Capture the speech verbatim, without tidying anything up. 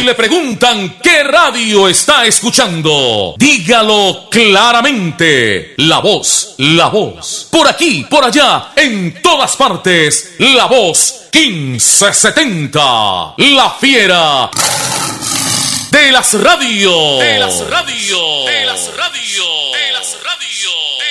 Si le preguntan qué radio está escuchando, dígalo claramente. La Voz, La Voz. Por aquí, por allá, en todas partes, La Voz quince setenta. La fiera de las radios. De las radios. De las radios. De las radios.